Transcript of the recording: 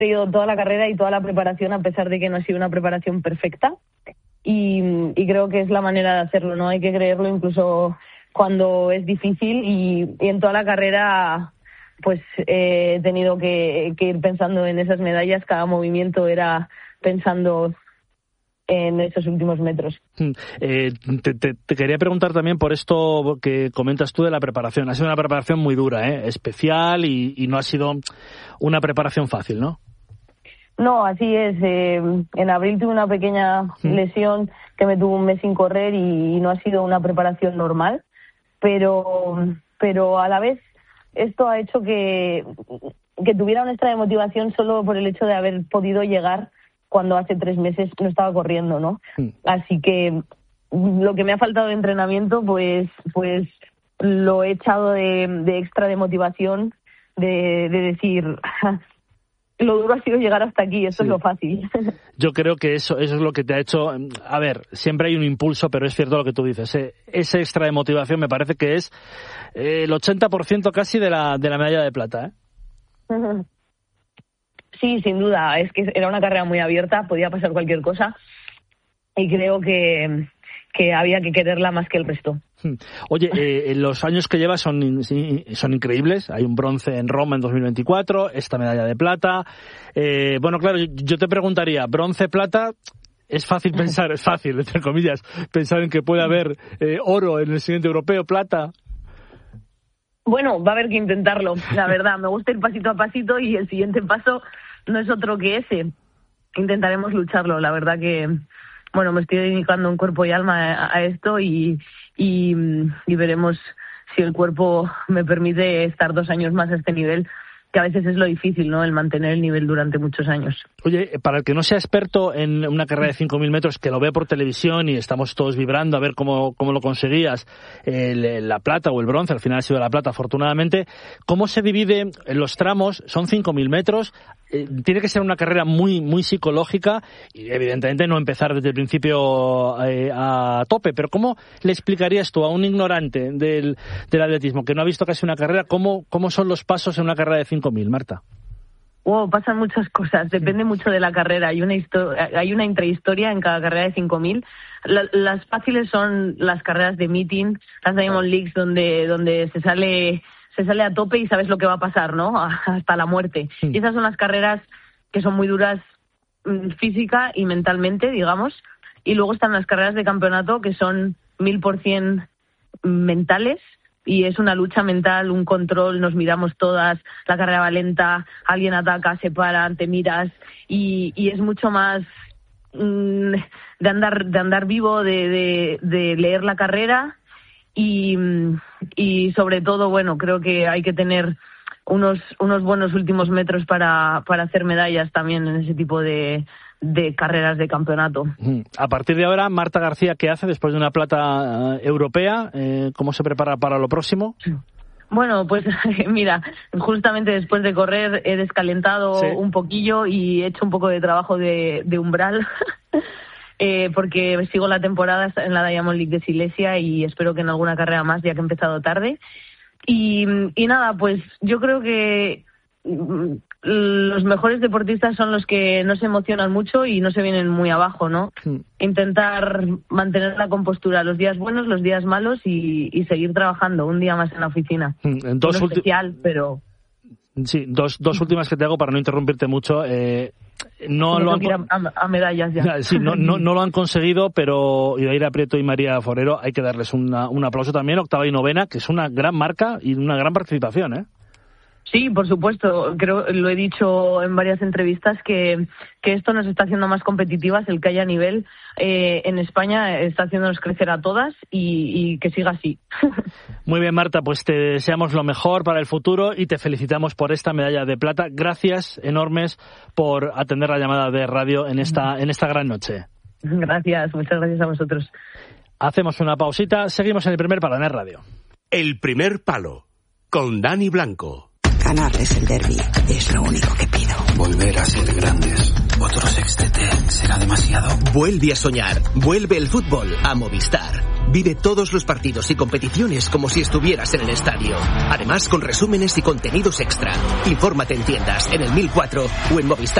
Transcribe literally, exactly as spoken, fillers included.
seguido toda la carrera y toda la preparación, a pesar de que no ha sido una preparación perfecta. Y, y creo que es la manera de hacerlo, ¿no? Hay que creerlo incluso cuando es difícil, y, y en toda la carrera pues eh, he tenido que, que ir pensando en esas medallas. Cada movimiento era pensando en esos últimos metros. Eh, te, te, te quería preguntar también por esto que comentas tú de la preparación. Ha sido una preparación muy dura, ¿eh? Especial, y, y no ha sido una preparación fácil, ¿no? No, así es. Eh, en abril tuve una pequeña lesión que me tuvo un mes sin correr, y, y no ha sido una preparación normal, pero, pero a la vez esto ha hecho que, que tuviera un extra de motivación solo por el hecho de haber podido llegar cuando hace tres meses no estaba corriendo, ¿no? Sí. Así que lo que me ha faltado de entrenamiento, pues pues lo he echado de, de extra de motivación, de, de decir, lo duro ha sido llegar hasta aquí, eso sí. Es lo fácil. Yo creo que eso eso es lo que te ha hecho. A ver, siempre hay un impulso, pero es cierto lo que tú dices. Eh, ese extra de motivación me parece que es eh, el ochenta por ciento casi de la, de la medalla de plata, ¿eh? Uh-huh. Sí, sin duda, es que era una carrera muy abierta, podía pasar cualquier cosa, y creo que, que había que quererla más que el resto. Oye, eh, los años que llevas son, son increíbles. Hay un bronce en Roma en dos mil veinticuatro, esta medalla de plata. Eh, bueno, claro, yo te preguntaría, bronce, plata, es fácil pensar, es fácil, entre comillas, pensar en que puede haber eh, oro en el siguiente europeo, plata. Bueno, va a haber que intentarlo, la verdad. Me gusta ir pasito a pasito, y el siguiente paso no es otro que ese. Intentaremos lucharlo. La verdad que, bueno, me estoy dedicando en cuerpo y alma a, a esto, y, y, y veremos si el cuerpo me permite estar dos años más a este nivel, que a veces es lo difícil, ¿no?, el mantener el nivel durante muchos años. Oye, para el que no sea experto en una carrera de cinco mil metros, que lo ve por televisión y estamos todos vibrando a ver cómo, cómo lo conseguías, eh, la plata o el bronce, al final ha sido la plata, afortunadamente, ¿cómo se divide en los tramos? Son cinco mil metros, eh, tiene que ser una carrera muy muy psicológica, y evidentemente no empezar desde el principio eh, a tope, pero ¿cómo le explicarías tú a un ignorante del, del atletismo, que no ha visto casi una carrera, cómo, cómo son los pasos en una carrera de cinco mil, Marta? Wow, pasan muchas cosas, depende mucho de la carrera. Hay una historia, hay una intrahistoria en cada carrera de cinco mil. La, las fáciles son las carreras de meeting, las Diamond Leagues, donde donde se sale se sale a tope y sabes lo que va a pasar, ¿no? Hasta la muerte. Sí. Y esas son las carreras que son muy duras física y mentalmente, digamos. Y luego están las carreras de campeonato, que son mil por cien mentales. Y es una lucha mental, un control, nos miramos todas, la carrera va lenta, alguien ataca, se para, te miras, y, y es mucho más mmm, de andar de andar vivo, de, de, de leer la carrera, y, y sobre todo, bueno, creo que hay que tener unos unos buenos últimos metros para, para hacer medallas también en ese tipo de... de carreras de campeonato. A partir de ahora, Marta García, ¿qué hace después de una plata eh, europea? Eh, ¿Cómo se prepara para lo próximo? Bueno, pues mira, justamente después de correr he descalentado sí. un poquillo y he hecho un poco de trabajo de, de umbral, eh, porque sigo la temporada en la Diamond League de Silesia y espero que en alguna carrera más, ya que he empezado tarde. Y, y nada, pues yo creo que los mejores deportistas son los que no se emocionan mucho y no se vienen muy abajo, ¿no? Sí. Intentar mantener la compostura los días buenos, los días malos y, y seguir trabajando un día más en la oficina. En dos no ulti- especial, pero... Sí, dos, dos últimas que te hago para no interrumpirte mucho. Eh, no Me lo han que ir a, a medallas ya. Sí, no, no, no lo han conseguido, pero Idaira Prieto y María Forero hay que darles una, un aplauso también, octava y novena, que es una gran marca y una gran participación, ¿eh? Sí, por supuesto. Creo, lo he dicho en varias entrevistas, que, que esto nos está haciendo más competitivas, el que haya nivel eh, en España está haciéndonos crecer a todas y, y que siga así. Muy bien, Marta, pues te deseamos lo mejor para el futuro y te felicitamos por esta medalla de plata. Gracias enormes por atender la llamada de radio en esta, en esta gran noche. Gracias, muchas gracias a vosotros. Hacemos una pausita, seguimos en el primer palo en el radio. El primer palo, con Dani Blanco. Ganarles el derbi es lo único que pido. Volver a ser grandes. Otro sextete será demasiado. Vuelve a soñar. Vuelve el fútbol a Movistar. Vive todos los partidos y competiciones como si estuvieras en el estadio. Además, con resúmenes y contenidos extra. Infórmate en tiendas, en el mil cuatro o en Movistar.